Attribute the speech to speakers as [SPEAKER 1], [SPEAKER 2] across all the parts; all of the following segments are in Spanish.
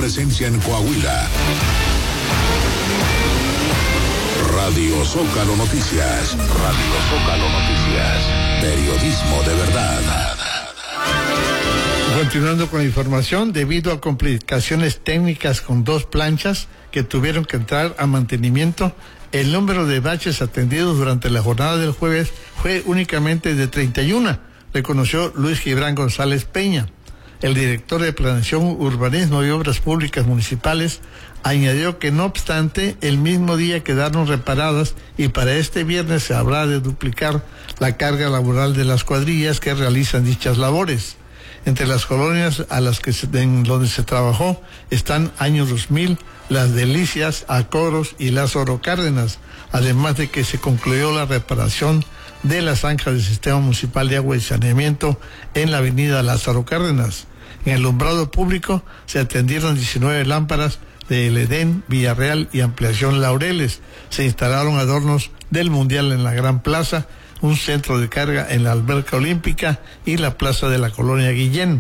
[SPEAKER 1] presencia en Coahuila. Radio Zócalo Noticias. Radio Zócalo Noticias. Periodismo de verdad.
[SPEAKER 2] Continuando con la información, debido a complicaciones técnicas con 2 planchas que tuvieron que entrar a mantenimiento, el número de baches atendidos durante la jornada del jueves fue únicamente de 31, reconoció Luis Gibran González Peña. El director de Planeación, Urbanismo y Obras Públicas Municipales añadió que no obstante, el mismo día quedaron reparadas y para este viernes se habrá de duplicar la carga laboral de las cuadrillas que realizan dichas labores. Entre las colonias a las que en donde se trabajó están Año 2000, Las Delicias, Acoros y Lázaro Cárdenas, además de que se concluyó la reparación de la zanja del Sistema Municipal de Agua y Saneamiento en la avenida Lázaro Cárdenas. En el alumbrado público se atendieron 19 lámparas de El Edén, Villarreal y Ampliación Laureles. Se instalaron adornos del Mundial en la Gran Plaza, un centro de carga en la Alberca Olímpica y la plaza de la Colonia Guillén.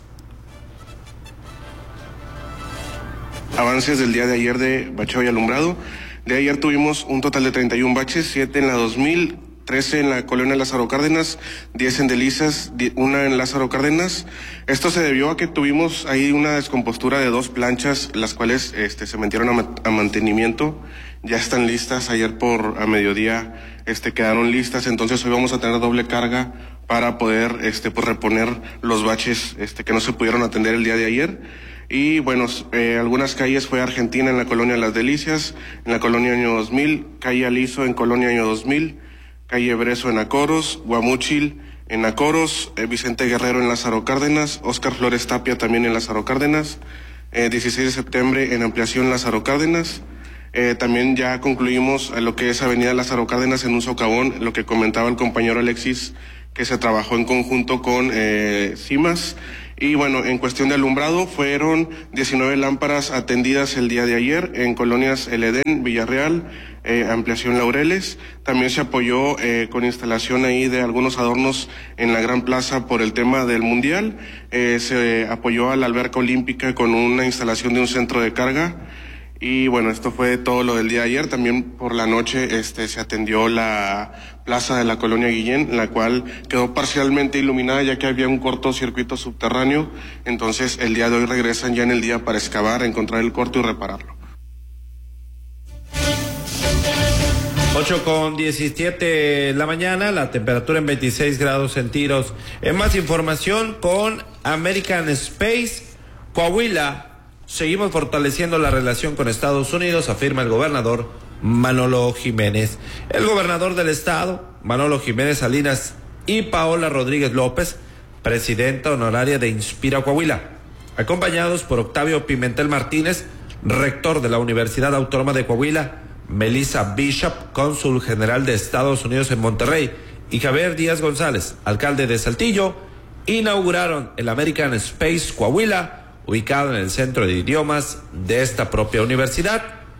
[SPEAKER 3] Avances del día de ayer de bacheo y alumbrado. De ayer tuvimos un total de 31 baches, 7 en la 2000, 13 en la Colonia Lázaro Cárdenas, 10 en Delicias, 1 en Lázaro Cárdenas. Esto se debió a que tuvimos ahí una descompostura de 2 planchas, las cuales se metieron a mantenimiento. Ya están listas, ayer a mediodía quedaron listas, entonces hoy vamos a tener doble carga para poder reponer los baches que no se pudieron atender el día de ayer. Y bueno, algunas calles fue Argentina en la Colonia Las Delicias, en la Colonia Año 2000, calle Aliso en Colonia Año 2000, calle Brezo en Acoros, Guamúchil en Acoros, Vicente Guerrero en Lázaro Cárdenas, Óscar Flores Tapia también en Lázaro Cárdenas, 16 de septiembre en Ampliación Lázaro Cárdenas. También ya concluimos lo que es Avenida Lázaro Cárdenas en un socavón, lo que comentaba el compañero Alexis, que se trabajó en conjunto con CIMAS. Y bueno, en cuestión de alumbrado, fueron 19 lámparas atendidas el día de ayer en colonias El Edén, Villarreal, Ampliación Laureles. También se apoyó con instalación ahí de algunos adornos en la Gran Plaza por el tema del Mundial. Se apoyó a la Alberca Olímpica con una instalación de un centro de carga. Y bueno, esto fue todo lo del día de ayer. También por la noche se atendió la plaza de la Colonia Guillén, la cual quedó parcialmente iluminada ya que había un cortocircuito subterráneo. Entonces el día de hoy regresan ya en el día para excavar, encontrar el corto y repararlo.
[SPEAKER 4] 8:17 de la mañana, la temperatura en 26 grados centígrados. En más información con American Space, Coahuila. Seguimos fortaleciendo la relación con Estados Unidos, afirma el gobernador Manolo Jiménez. El gobernador del estado, Manolo Jiménez Salinas, y Paola Rodríguez López, presidenta honoraria de Inspira Coahuila, acompañados por Octavio Pimentel Martínez, rector de la Universidad Autónoma de Coahuila, Melissa Bishop, cónsul general de Estados Unidos en Monterrey, y Javier Díaz González, alcalde de Saltillo, inauguraron el American Space Coahuila, ubicado en el centro de idiomas de esta propia universidad.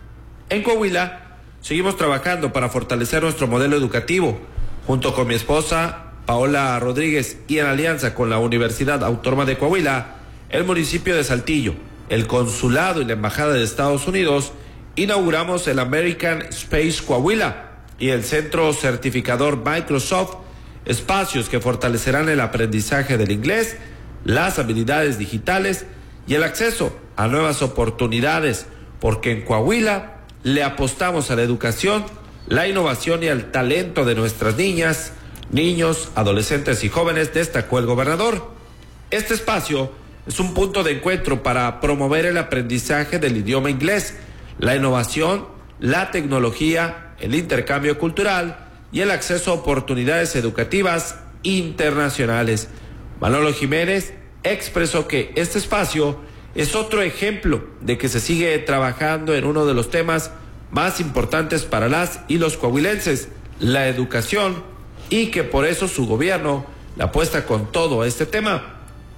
[SPEAKER 4] En Coahuila, seguimos trabajando para fortalecer nuestro modelo educativo. Junto con mi esposa, Paola Rodríguez, y en alianza con la Universidad Autónoma de Coahuila, el municipio de Saltillo, el consulado y la embajada de Estados Unidos, inauguramos el American Space Coahuila y el centro certificador Microsoft, espacios que fortalecerán el aprendizaje del inglés, las habilidades digitales y el acceso a nuevas oportunidades, porque en Coahuila le apostamos a la educación, la innovación y al talento de nuestras niñas, niños, adolescentes y jóvenes, destacó el gobernador. Este espacio es un punto de encuentro para promover el aprendizaje del idioma inglés, la innovación, la tecnología, el intercambio cultural y el acceso a oportunidades educativas internacionales. Manolo Jiménez expresó que este espacio es otro ejemplo de que se sigue trabajando en uno de los temas más importantes para las y los coahuilenses, la educación, y que por eso su gobierno le apuesta con todo a este tema.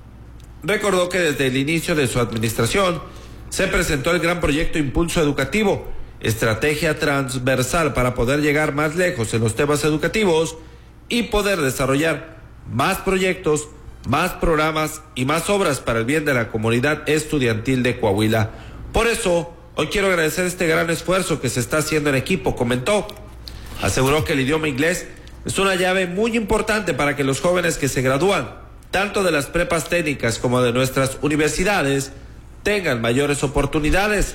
[SPEAKER 4] Recordó que desde el inicio de su administración se presentó el gran proyecto Impulso Educativo, estrategia transversal para poder llegar más lejos en los temas educativos y poder desarrollar más proyectos más programas y más obras para el bien de la comunidad estudiantil de Coahuila. Por eso, hoy quiero agradecer este gran esfuerzo que se está haciendo en equipo, comentó. Aseguró que el idioma inglés es una llave muy importante para que los jóvenes que se gradúan, tanto de las prepas técnicas como de nuestras universidades, tengan mayores oportunidades.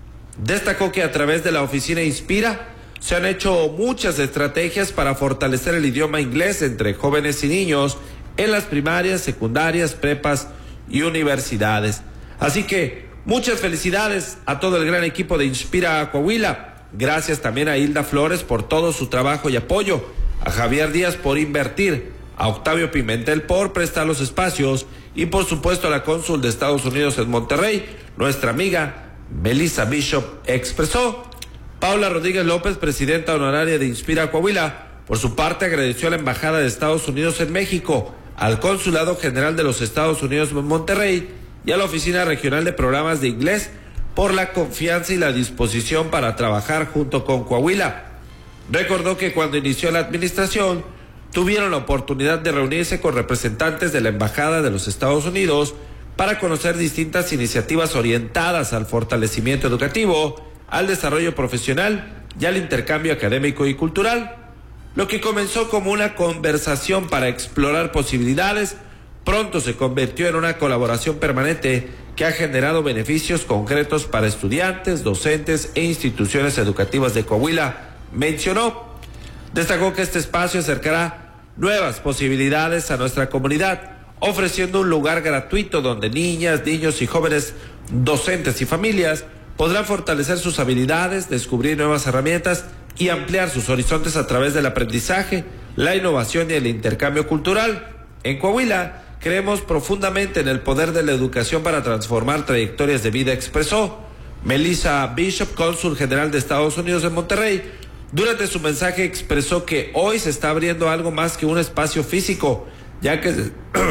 [SPEAKER 4] Destacó que a través de la oficina Inspira se han hecho muchas estrategias para fortalecer el idioma inglés entre jóvenes y niños en las primarias, secundarias, prepas y universidades. Así que muchas felicidades a todo el gran equipo de Inspira Coahuila. Gracias también a Hilda Flores por todo su trabajo y apoyo, a Javier Díaz por invertir, a Octavio Pimentel por prestar los espacios y por supuesto a la cónsul de Estados Unidos en Monterrey, nuestra amiga Melissa Bishop, expresó. Paula Rodríguez López, presidenta honoraria de Inspira Coahuila, por su parte agradeció a la Embajada de Estados Unidos en México, al Consulado General de los Estados Unidos en Monterrey y a la Oficina Regional de Programas de Inglés por la confianza y la disposición para trabajar junto con Coahuila. Recordó que cuando inició la administración tuvieron la oportunidad de reunirse con representantes de la Embajada de los Estados Unidos para conocer distintas iniciativas orientadas al fortalecimiento educativo, al desarrollo profesional y al intercambio académico y cultural. Lo que comenzó como una conversación para explorar posibilidades, pronto se convirtió en una colaboración permanente que ha generado beneficios concretos para estudiantes, docentes e instituciones educativas de Coahuila, mencionó. Destacó que este espacio acercará nuevas posibilidades a nuestra comunidad, ofreciendo un lugar gratuito donde niñas, niños y jóvenes docentes y familias podrán fortalecer sus habilidades, descubrir nuevas herramientas y ampliar sus horizontes a través del aprendizaje, la innovación y el intercambio cultural. En Coahuila creemos profundamente en el poder de la educación para transformar trayectorias de vida, expresó Melissa Bishop, cónsul general de Estados Unidos en Monterrey. Durante su mensaje expresó que hoy se está abriendo algo más que un espacio físico, ya que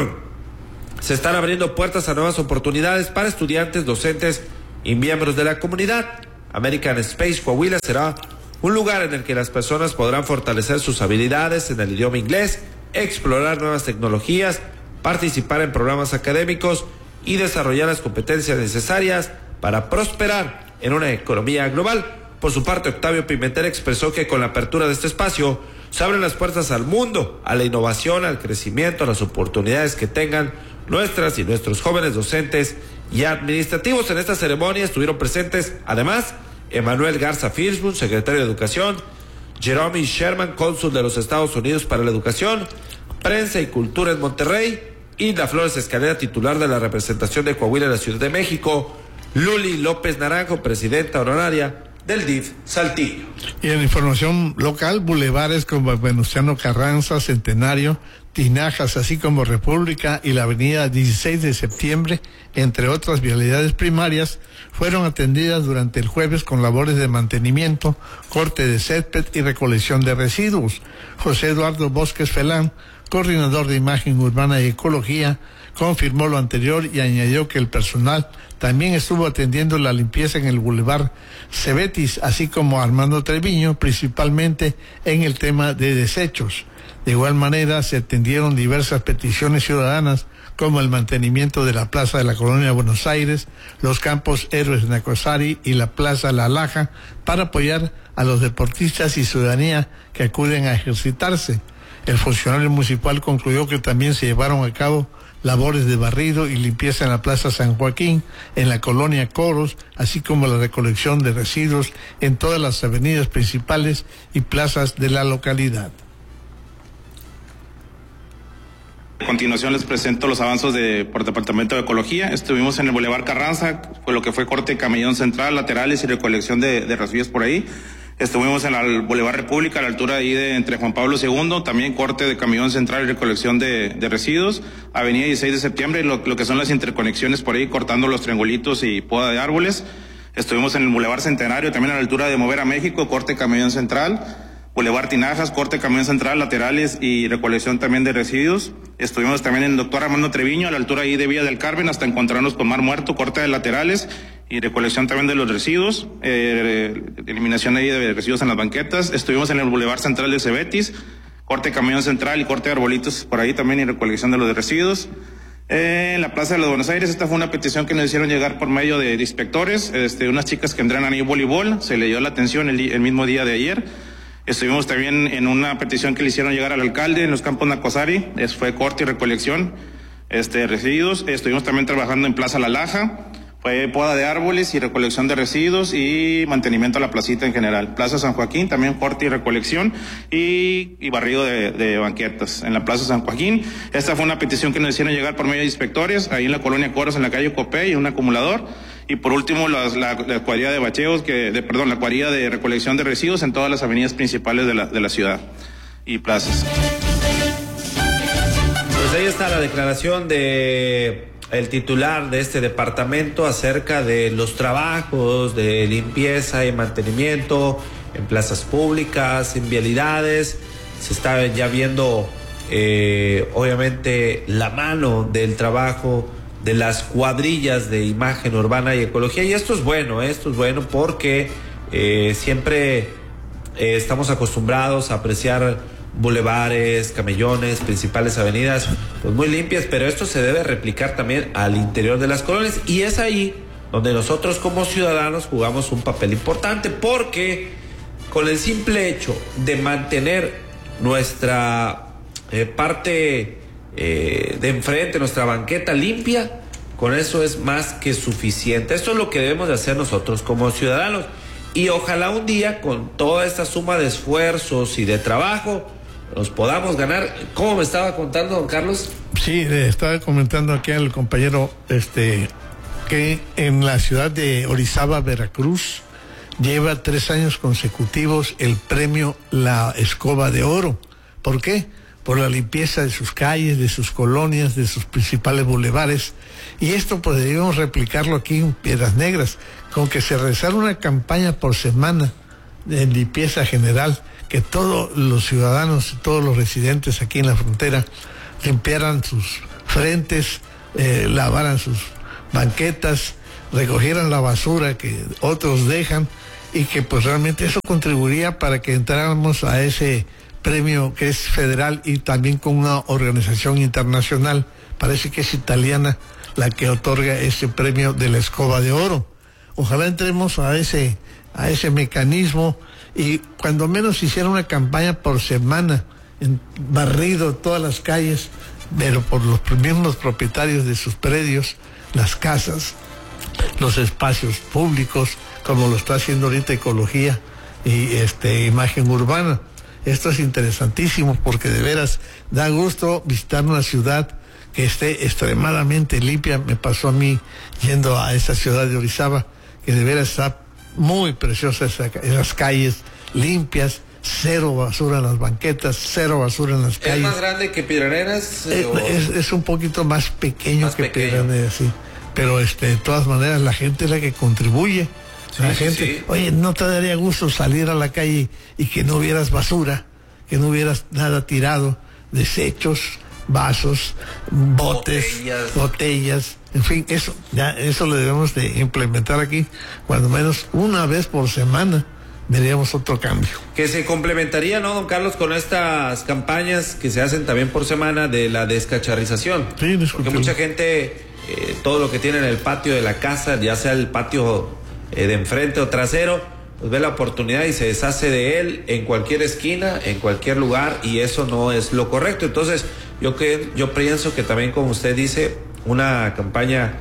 [SPEAKER 4] se están abriendo puertas a nuevas oportunidades para estudiantes, docentes y miembros de la comunidad. American Space Coahuila será un lugar en el que las personas podrán fortalecer sus habilidades en el idioma inglés, explorar nuevas tecnologías, participar en programas académicos y desarrollar las competencias necesarias para prosperar en una economía global. Por su parte, Octavio Pimentel expresó que con la apertura de este espacio se abren las puertas al mundo, a la innovación, al crecimiento, a las oportunidades que tengan nuestras y nuestros jóvenes docentes y administrativos. En esta ceremonia estuvieron presentes, además, Emanuel Garza Fishburne, secretario de Educación, Jeremy Sherman, cónsul de los Estados Unidos para la Educación, Prensa y Cultura en Monterrey, Hilda Flores Escalera, titular de la representación de Coahuila en la Ciudad de México, Luli López Naranjo, presidenta honoraria del DIF Saltillo.
[SPEAKER 2] Y en información local, bulevares como Venustiano Carranza, Centenario, Tinajas, así como República y la avenida 16 de septiembre, entre otras vialidades primarias, fueron atendidas durante el jueves con labores de mantenimiento, corte de césped y recolección de residuos. José Eduardo Bosques Felán, coordinador de Imagen Urbana y Ecología, confirmó lo anterior y añadió que el personal también estuvo atendiendo la limpieza en el Boulevard Cebetis, así como Armando Treviño, principalmente en el tema de desechos. De igual manera, se atendieron diversas peticiones ciudadanas, como el mantenimiento de la Plaza de la Colonia Buenos Aires, los campos Héroes de Nacosari y la Plaza La Laja, para apoyar a los deportistas y ciudadanía que acuden a ejercitarse. El funcionario municipal concluyó que también se llevaron a cabo labores de barrido y limpieza en la Plaza San Joaquín, en la Colonia Coros, así como la recolección de residuos en todas las avenidas principales y plazas de la localidad.
[SPEAKER 5] A continuación les presento los avances por Departamento de Ecología. Estuvimos en el Boulevard Carranza, fue lo que fue corte de camellón central, laterales y recolección de residuos por ahí. Estuvimos en el Boulevard República, a la altura ahí de entre Juan Pablo II, también corte de camellón central y recolección de residuos. Avenida 16 de septiembre, lo que son las interconexiones por ahí, cortando los triangulitos y poda de árboles. Estuvimos en el Boulevard Centenario, también a la altura de Mover a México, corte de camellón central. Boulevard Tinajas, corte de camión central, laterales y recolección también de residuos. Estuvimos también en el Dr. Armando Treviño, a la altura ahí de Villa del Carmen, hasta encontrarnos con Mar Muerto, corte de laterales y recolección también de los residuos, eliminación ahí de residuos en las banquetas. Estuvimos en el Boulevard Central de Cebetis, corte de camión central y corte de arbolitos por ahí también y recolección de los residuos. En la Plaza de los Buenos Aires, esta fue una petición que nos hicieron llegar por medio de inspectores, unas chicas que entrenan ahí voleibol, se le dio la atención el mismo día de ayer. Estuvimos también en una petición que le hicieron llegar al alcalde en los campos Nacosari, fue corte y recolección de residuos. Estuvimos también trabajando en Plaza La Laja, fue poda de árboles y recolección de residuos y mantenimiento a la placita en general. Plaza San Joaquín, también corte y recolección y barrido de banquetas. En la Plaza San Joaquín, esta fue una petición que nos hicieron llegar por medio de inspectores, ahí en la colonia Coros, en la calle Copey, un acumulador. Y por último, la cuadrilla de bacheos, la cuadrilla de recolección de residuos en todas las avenidas principales de la ciudad y plazas.
[SPEAKER 4] Pues ahí está la declaración de el titular de este departamento acerca de los trabajos de limpieza y mantenimiento en plazas públicas, en vialidades. Se está ya viendo obviamente la mano del trabajo de las cuadrillas de imagen urbana y ecología, y esto es bueno porque siempre estamos acostumbrados a apreciar bulevares, camellones, principales avenidas, pues muy limpias, pero esto se debe replicar también al interior de las colonias, y es ahí donde nosotros como ciudadanos jugamos un papel importante, porque con el simple hecho de mantener nuestra parte de enfrente, nuestra banqueta limpia, con eso es más que suficiente. Esto es lo que debemos de hacer nosotros como ciudadanos, y ojalá un día con toda esta suma de esfuerzos y de trabajo nos podamos ganar. ¿Cómo me estaba contando, don Carlos?
[SPEAKER 2] Sí, le estaba comentando aquí al compañero que en la ciudad de Orizaba, Veracruz, lleva 3 años consecutivos el premio La Escoba de Oro. ¿Por qué? Por la limpieza de sus calles, de sus colonias, de sus principales bulevares. Y esto podríamos replicarlo aquí en Piedras Negras, con que se realizara una campaña por semana de limpieza general, que todos los ciudadanos, todos los residentes aquí en la frontera limpiaran sus frentes, lavaran sus banquetas, recogieran la basura que otros dejan, y que pues realmente eso contribuiría para que entráramos a ese premio que es federal y también con una organización internacional. Parece que es italiana la que otorga ese premio de la Escoba de Oro. Ojalá entremos a ese mecanismo, y cuando menos hiciera una campaña por semana, barrido todas las calles, pero por los mismos propietarios de sus predios, las casas, los espacios públicos, como lo está haciendo ahorita Ecología y Imagen Urbana. Esto es interesantísimo, porque de veras da gusto visitar una ciudad que esté extremadamente limpia. Me pasó a mí yendo a esa ciudad de Orizaba, que de veras está muy preciosa, esas calles limpias, cero basura en las banquetas, cero basura en las calles.
[SPEAKER 4] ¿Es más grande que Piedraneras?
[SPEAKER 2] Es un poquito más pequeño que Piedraneras, sí. Pero de todas maneras la gente es la que contribuye. Sí, la gente, sí. Oye, ¿no te daría gusto salir a la calle y que no hubieras basura, que no hubieras nada tirado, desechos, vasos, botes, botellas, en fin, eso lo debemos de implementar aquí, cuando menos una vez por semana veríamos otro cambio.
[SPEAKER 4] Que se complementaría, ¿no, don Carlos, con estas campañas que se hacen también por semana de la descacharrización? Sí, porque mucha gente, todo lo que tiene en el patio de la casa, ya sea el patio de enfrente o trasero, pues ve la oportunidad y se deshace de él en cualquier esquina, en cualquier lugar, y eso no es lo correcto. Entonces yo pienso que también, como usted dice, una campaña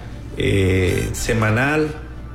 [SPEAKER 4] semanal,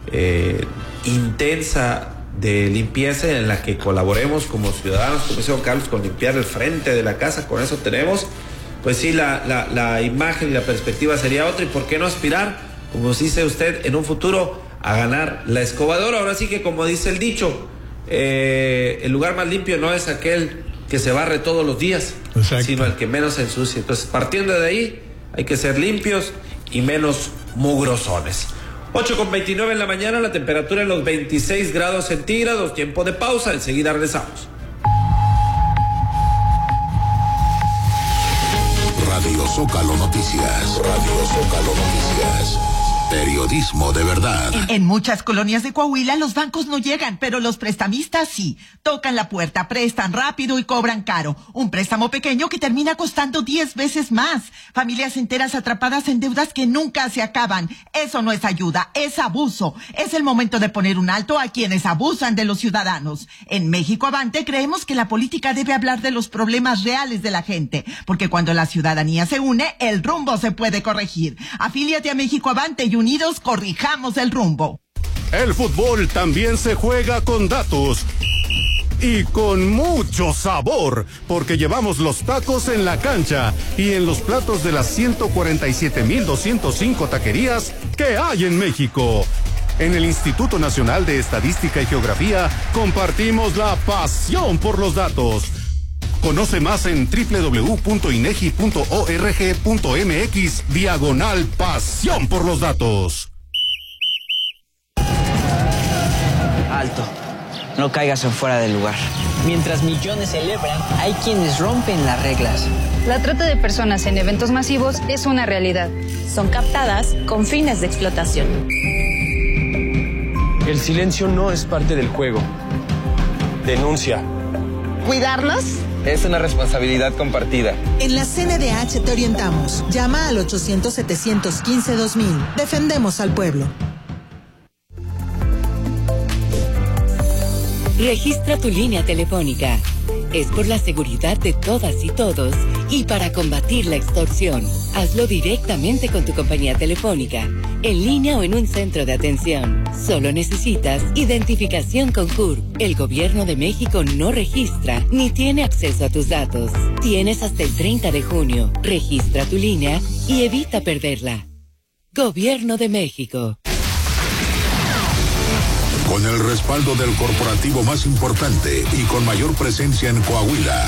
[SPEAKER 4] intensa, de limpieza, en la que colaboremos como ciudadanos, como dice don Carlos, con limpiar el frente de la casa. Con eso tenemos, pues sí, la imagen y la perspectiva sería otra. Y por qué no aspirar, como dice usted, en un futuro a ganar la Escoba de Oro. Ahora sí que, como dice el dicho, el lugar más limpio no es aquel que se barre todos los días, exacto, sino el que menos se ensucia. Entonces, partiendo de ahí, hay que ser limpios y menos mugrosones. 8:29 en la mañana, la temperatura en los 26 grados centígrados, tiempo de pausa, enseguida regresamos.
[SPEAKER 1] Radio Zócalo Noticias, Radio Zócalo Noticias. Periodismo de verdad.
[SPEAKER 6] En muchas colonias de Coahuila los bancos no llegan, pero los prestamistas sí. Tocan la puerta, prestan rápido y cobran caro. Un préstamo pequeño que termina costando 10 veces más. Familias enteras atrapadas en deudas que nunca se acaban. Eso no es ayuda, es abuso. Es el momento de poner un alto a quienes abusan de los ciudadanos. En México Avante creemos que la política debe hablar de los problemas reales de la gente, porque cuando la ciudadanía se une, el rumbo se puede corregir. Afíliate a México Avante y unidos corrijamos el rumbo.
[SPEAKER 7] El fútbol también se juega con datos y con mucho sabor, porque llevamos los tacos en la cancha y en los platos de las 147,205 taquerías que hay en México. En el Instituto Nacional de Estadística y Geografía compartimos la pasión por los datos. Conoce más en www.inegi.org.mx/pasión por los datos.
[SPEAKER 8] Alto, no caigas en fuera del lugar. Mientras millones celebran, hay quienes rompen las reglas.
[SPEAKER 9] La trata de personas en eventos masivos es una realidad.
[SPEAKER 10] Son captadas con fines de explotación.
[SPEAKER 11] El silencio no es parte del juego. Denuncia.
[SPEAKER 12] ¿Cuidarlos?
[SPEAKER 11] Es una responsabilidad compartida.
[SPEAKER 12] En la CNDH te orientamos. Llama al 800-715-2000. Defendemos al pueblo.
[SPEAKER 13] Registra tu línea telefónica. Es por la seguridad de todas y todos y para combatir la extorsión. Hazlo directamente con tu compañía telefónica, en línea o en un centro de atención. Solo necesitas identificación con CURP. El Gobierno de México no registra ni tiene acceso a tus datos. Tienes hasta el 30 de junio. Registra tu línea y evita perderla. Gobierno de México.
[SPEAKER 1] Con el respaldo del corporativo más importante y con mayor presencia en Coahuila.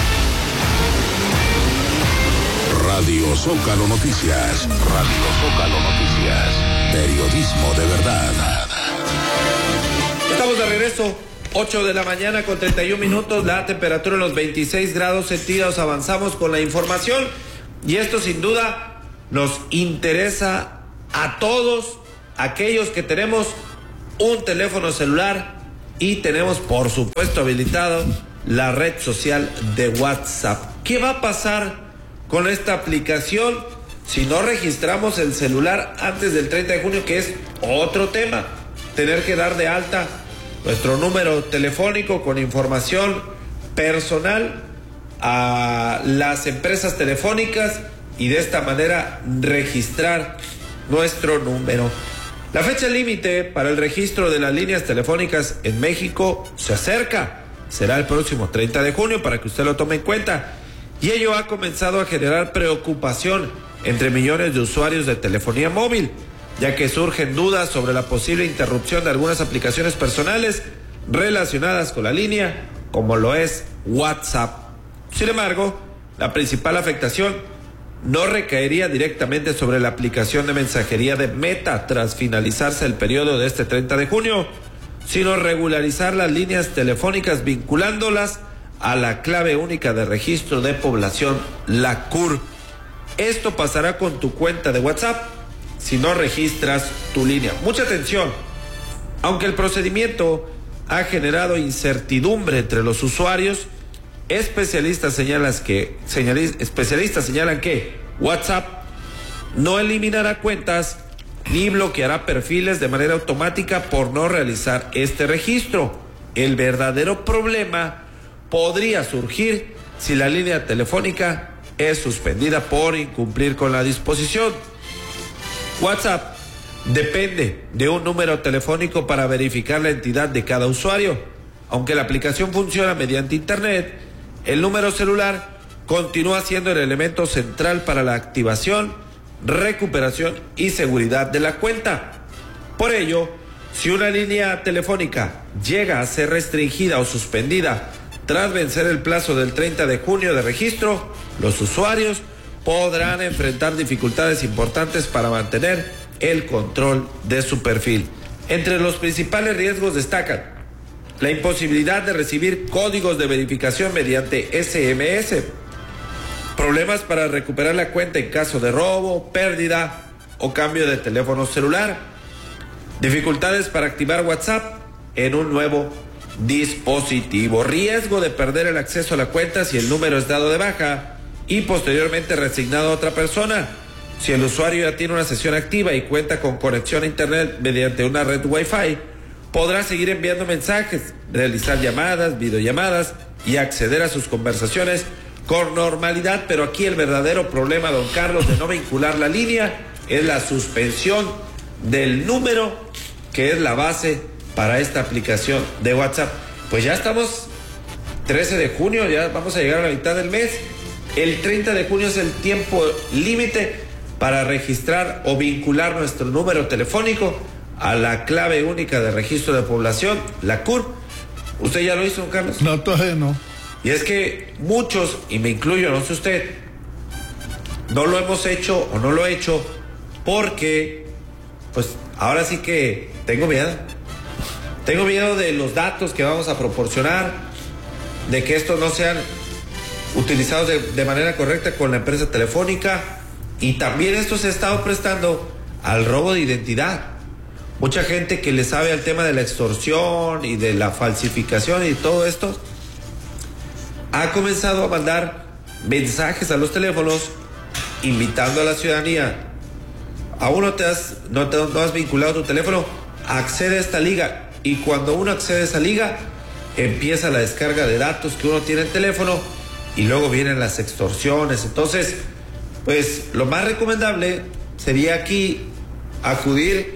[SPEAKER 1] Radio Zócalo Noticias. Radio Zócalo Noticias. Periodismo de verdad.
[SPEAKER 4] Estamos de regreso. 8 de la mañana con 31 minutos. La temperatura en los 26 grados centígrados. Avanzamos con la información. Y esto sin duda nos interesa a todos aquellos que tenemos un teléfono celular y tenemos por supuesto habilitado la red social de WhatsApp. ¿Qué va a pasar con esta aplicación si no registramos el celular antes del 30 de junio? Que es otro tema, tener que dar de alta nuestro número telefónico con información personal a las empresas telefónicas y de esta manera registrar nuestro número. La fecha límite para el registro de las líneas telefónicas en México se acerca. Será el próximo 30 de junio para que usted lo tome en cuenta. Y ello ha comenzado a generar preocupación entre millones de usuarios de telefonía móvil, ya que surgen dudas sobre la posible interrupción de algunas aplicaciones personales relacionadas con la línea, como lo es WhatsApp. Sin embargo, la principal afectación no recaería directamente sobre la aplicación de mensajería de Meta tras finalizarse el periodo de este 30 de junio, sino regularizar las líneas telefónicas vinculándolas a la clave única de registro de población, la CUR. Esto pasará con tu cuenta de WhatsApp si no registras tu línea. Mucha atención, aunque el procedimiento ha generado incertidumbre entre los usuarios, especialistas señalan que WhatsApp no eliminará cuentas ni bloqueará perfiles de manera automática por no realizar este registro. El verdadero problema podría surgir si la línea telefónica es suspendida por incumplir con la disposición. WhatsApp depende de un número telefónico para verificar la entidad de cada usuario. Aunque la aplicación funciona mediante Internet, el número celular continúa siendo el elemento central para la activación, recuperación y seguridad de la cuenta. Por ello, si una línea telefónica llega a ser restringida o suspendida tras vencer el plazo del 30 de junio de registro, los usuarios podrán enfrentar dificultades importantes para mantener el control de su perfil. Entre los principales riesgos destacan la imposibilidad de recibir códigos de verificación mediante SMS, problemas para recuperar la cuenta en caso de robo, pérdida o cambio de teléfono celular. Dificultades para activar WhatsApp en un nuevo dispositivo. Riesgo de perder el acceso a la cuenta si el número es dado de baja y posteriormente reasignado a otra persona. Si el usuario ya tiene una sesión activa y cuenta con conexión a internet mediante una red Wi-Fi, podrá seguir enviando mensajes, realizar llamadas, videollamadas y acceder a sus conversaciones con normalidad. Pero aquí el verdadero problema, don Carlos, de no vincular la línea es la suspensión del número, que es la base para esta aplicación de WhatsApp. Pues ya estamos 13 de junio, ya vamos a llegar a la mitad del mes. El 30 de junio es el tiempo límite para registrar o vincular nuestro número telefónico a la clave única de registro de población, la CURP. ¿Usted ya lo hizo, don Carlos?
[SPEAKER 2] No, todavía no.
[SPEAKER 4] Y es que muchos, y me incluyo, no sé usted, no lo hemos hecho o no lo he hecho porque, pues ahora sí que tengo miedo. Tengo miedo de los datos que vamos a proporcionar, de que estos no sean utilizados de manera correcta con la empresa telefónica, y también esto se ha estado prestando al robo de identidad. Mucha gente que le sabe al tema de la extorsión y de la falsificación y todo esto ha comenzado a mandar mensajes a los teléfonos invitando a la ciudadanía. Aún no has vinculado tu teléfono, accede a esta liga. Y cuando uno accede a esa liga, empieza la descarga de datos que uno tiene en el teléfono y luego vienen las extorsiones. Entonces, pues lo más recomendable sería aquí acudir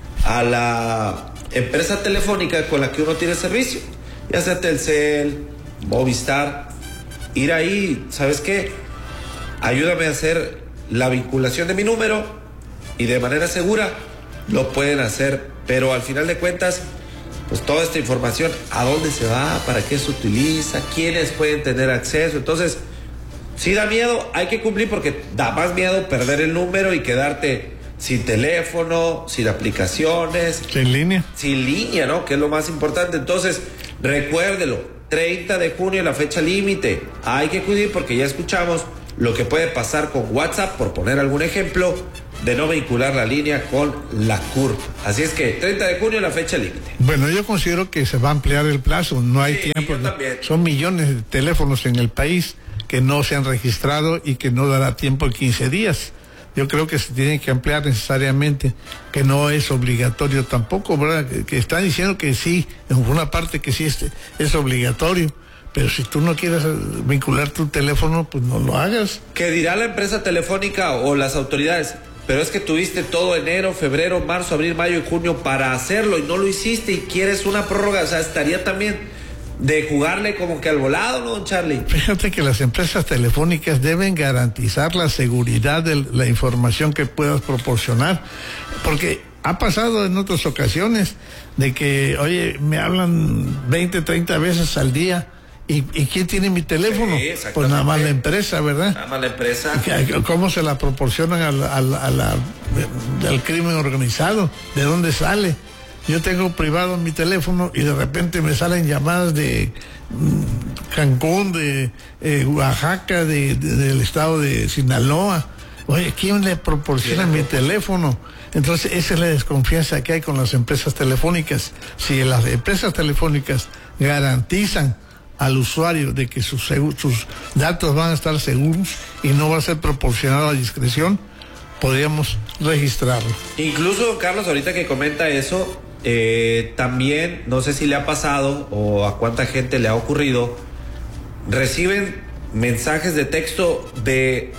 [SPEAKER 4] a la empresa telefónica con la que uno tiene servicio, ya sea Telcel, Movistar, ir ahí, ¿sabes qué? Ayúdame a hacer la vinculación de mi número, y de manera segura lo pueden hacer, pero al final de cuentas, pues toda esta información, ¿a dónde se va? ¿Para qué se utiliza? ¿Quiénes pueden tener acceso? Entonces, sí da miedo, hay que cumplir, porque da más miedo perder el número y quedarte sin teléfono, sin aplicaciones.
[SPEAKER 2] Sin línea,
[SPEAKER 4] ¿no? Que es lo más importante. Entonces, recuérdelo, 30 de junio la fecha límite. Hay que acudir porque ya escuchamos lo que puede pasar con WhatsApp, por poner algún ejemplo, de no vincular la línea con la CURP. Así es que 30 de junio la fecha límite.
[SPEAKER 2] Bueno, yo considero que se va a ampliar el plazo, no hay tiempo. Son millones de teléfonos en el país que no se han registrado y que no dará tiempo 15 días. Yo creo que se tiene que ampliar necesariamente, que no es obligatorio tampoco, ¿verdad? Que están diciendo que sí, en una parte que sí es obligatorio, pero si tú no quieres vincular tu teléfono, pues no lo hagas.
[SPEAKER 4] ¿Qué dirá la empresa telefónica o las autoridades? Pero es que tuviste todo enero, febrero, marzo, abril, mayo y junio para hacerlo y no lo hiciste y quieres una prórroga. O sea, estaría también de jugarle como que al volado, ¿no, don Charlie?
[SPEAKER 2] Fíjate que las empresas telefónicas deben garantizar la seguridad de la información que puedas proporcionar, porque ha pasado en otras ocasiones de que, oye, me hablan 20, 30 veces al día. ¿Y quién tiene mi teléfono? Sí, pues nada más la empresa, ¿verdad?
[SPEAKER 4] Nada más la empresa.
[SPEAKER 2] ¿Cómo se la proporcionan al crimen organizado? ¿De dónde sale? Yo tengo privado mi teléfono y de repente me salen llamadas de Cancún, de Oaxaca, del estado de Sinaloa. Oye, ¿quién le proporciona mi teléfono? Entonces esa es la desconfianza que hay con las empresas telefónicas. Si las empresas telefónicas garantizan al usuario de que sus datos van a estar seguros y no va a ser proporcionado a discreción, podríamos registrarlo.
[SPEAKER 4] Incluso, don Carlos, ahorita que comenta eso, también, no sé si le ha pasado o a cuánta gente le ha ocurrido, reciben mensajes de texto de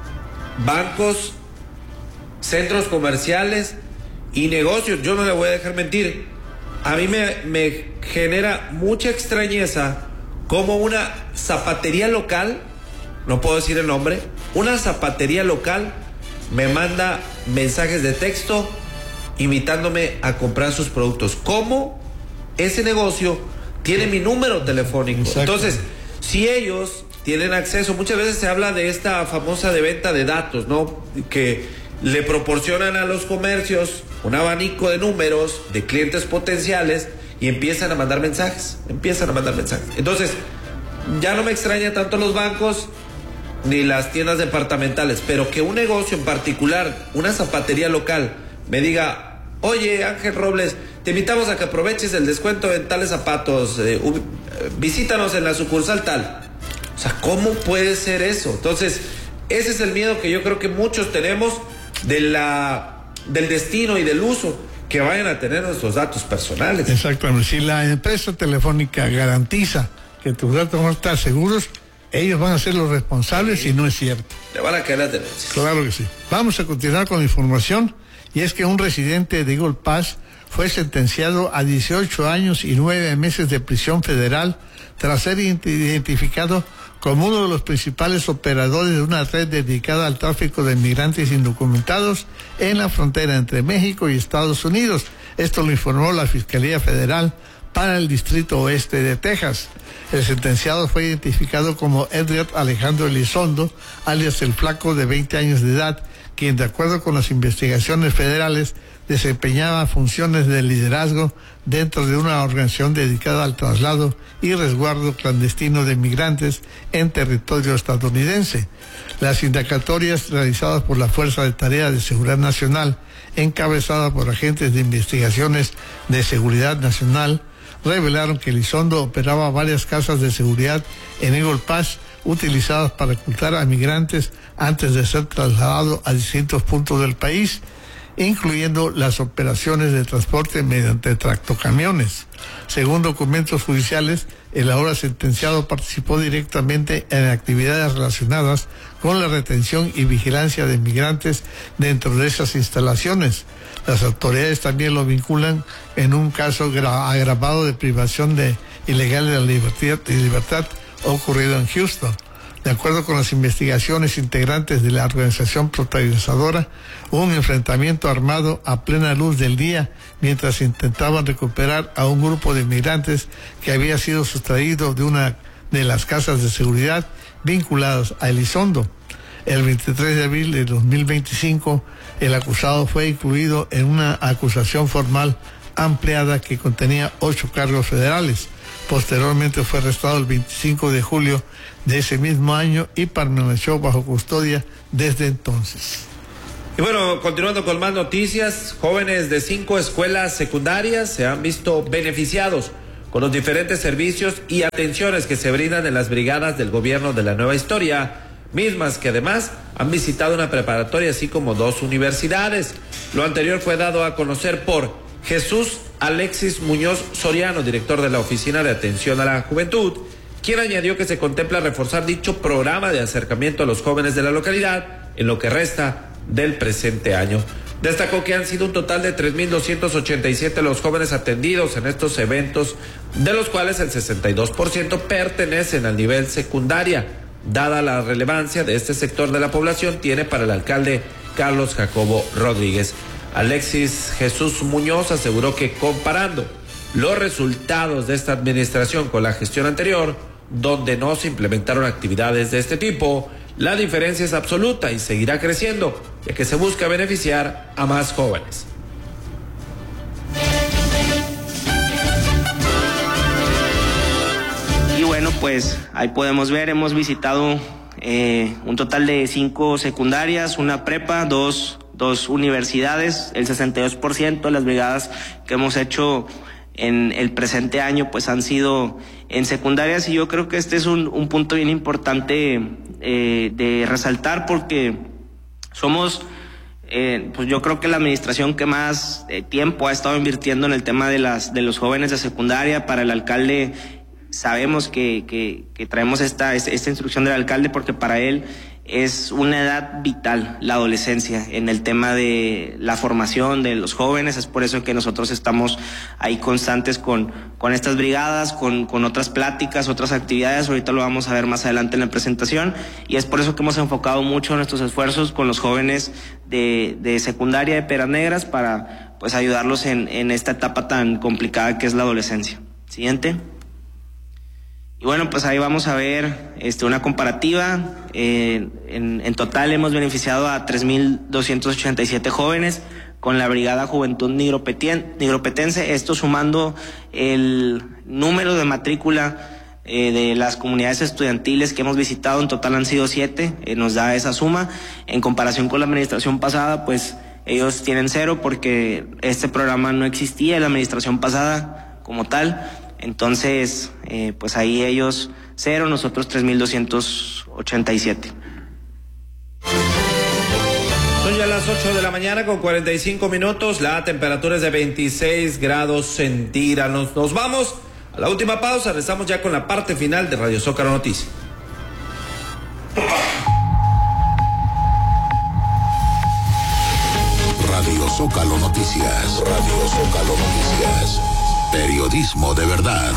[SPEAKER 4] bancos, centros comerciales y negocios. Yo no le voy a dejar mentir, a mí me genera mucha extrañeza como una zapatería local, no puedo decir el nombre, una zapatería local me manda mensajes de texto invitándome a comprar sus productos. ¿Cómo ese negocio tiene mi número telefónico? Exacto. Entonces, si ellos tienen acceso, muchas veces se habla de esta famosa de venta de datos, ¿no? Que le proporcionan a los comercios un abanico de números de clientes potenciales y empiezan a mandar mensajes. Entonces, ya no me extraña tanto los bancos, ni las tiendas departamentales, pero que un negocio en particular, una zapatería local, me diga: oye, Ángel Robles, te invitamos a que aproveches el descuento en tales zapatos, visítanos en la sucursal tal. O sea, ¿cómo puede ser eso? Entonces, ese es el miedo que yo creo que muchos tenemos del destino y del uso que vayan a tener nuestros datos personales.
[SPEAKER 2] Exactamente. Si la empresa telefónica garantiza que tus datos van a estar seguros, ellos van a ser los responsables, y no es cierto.
[SPEAKER 4] Le van a caer las denuncias.
[SPEAKER 2] Claro que sí. Vamos a continuar con la información, y es que un residente de Eagle Pass fue sentenciado a 18 años y 9 meses de prisión federal tras ser identificado como uno de los principales operadores de una red dedicada al tráfico de migrantes indocumentados en la frontera entre México y Estados Unidos. Esto lo informó la Fiscalía Federal para el Distrito Oeste de Texas. El sentenciado fue identificado como Edgar Alejandro Elizondo, alias El Flaco, de 20 años de edad, quien, de acuerdo con las investigaciones federales, desempeñaba funciones de liderazgo dentro de una organización dedicada al traslado y resguardo clandestino de migrantes en territorio estadounidense. Las indagatorias realizadas por la Fuerza de Tarea de Seguridad Nacional, encabezada por agentes de investigaciones de seguridad nacional, revelaron que Elizondo operaba varias casas de seguridad en Eagle Pass utilizadas para ocultar a migrantes antes de ser trasladados a distintos puntos del país, incluyendo las operaciones de transporte mediante tractocamiones. Según documentos judiciales, el ahora sentenciado participó directamente en actividades relacionadas con la retención y vigilancia de migrantes dentro de esas instalaciones. Las autoridades también lo vinculan en un caso agravado de privación ilegal de la libertad ocurrido en Houston. De acuerdo con las investigaciones, integrantes de la organización protagonizadora, hubo un enfrentamiento armado a plena luz del día mientras intentaban recuperar a un grupo de migrantes que había sido sustraído de una de las casas de seguridad vinculadas a Elizondo. El 23 de abril de 2025, el acusado fue incluido en una acusación formal ampliada que contenía 8 cargos federales. Posteriormente fue arrestado el 25 de julio de ese mismo año y permaneció bajo custodia desde entonces.
[SPEAKER 4] Y bueno, continuando con más noticias, jóvenes de 5 escuelas secundarias se han visto beneficiados con los diferentes servicios y atenciones que se brindan en las brigadas del gobierno de la Nueva Historia, mismas que además han visitado una preparatoria así como 2 universidades. Lo anterior fue dado a conocer por Jesús Alexis Muñoz Soriano, director de la Oficina de Atención a la Juventud, quien añadió que se contempla reforzar dicho programa de acercamiento a los jóvenes de la localidad en lo que resta del presente año. Destacó que han sido un total de 3.287 los jóvenes atendidos en estos eventos, de los cuales el 62% pertenecen al nivel secundaria. Dada la relevancia de este sector de la población, tiene para el alcalde Carlos Jacobo Rodríguez. Alexis Jesús Muñoz aseguró que comparando los resultados de esta administración con la gestión anterior, donde no se implementaron actividades de este tipo, la diferencia es absoluta y seguirá creciendo, ya que se busca beneficiar a más jóvenes.
[SPEAKER 14] Y bueno, pues ahí podemos ver, hemos visitado un total de 5 secundarias, una prepa, dos universidades. El 62% de las brigadas que hemos hecho en el presente año pues han sido en secundarias, y yo creo que este es un punto bien importante de resaltar, porque somos pues yo creo que la administración que más tiempo ha estado invirtiendo en el tema de los jóvenes de secundaria. Para el alcalde, sabemos que traemos esta instrucción del alcalde porque para él es una edad vital, la adolescencia, en el tema de la formación de los jóvenes. Es por eso que nosotros estamos ahí constantes con estas brigadas, con otras pláticas, otras actividades. Ahorita lo vamos a ver más adelante en la presentación, y es por eso que hemos enfocado mucho nuestros esfuerzos con los jóvenes de secundaria de Piedras Negras para pues ayudarlos en esta etapa tan complicada que es la adolescencia. Siguiente. Y bueno, pues ahí vamos a ver una comparativa. En total hemos beneficiado a 3.287 jóvenes con la Brigada Juventud Nigropetense, esto sumando el número de matrícula de las comunidades estudiantiles que hemos visitado, en total han sido 7, nos da esa suma. En comparación con la administración pasada, pues ellos tienen 0 porque este programa no existía en la administración pasada como tal. Entonces, pues ahí ellos 0, nosotros 3,287.
[SPEAKER 4] Son ya las 8 de la mañana con 45 minutos. La temperatura es de 26 grados centígrados. Nos vamos a la última pausa. Regresamos ya con la parte final de Radio Zócalo Noticias.
[SPEAKER 1] Radio Zócalo Noticias. Radio Zócalo Noticias. Periodismo de verdad.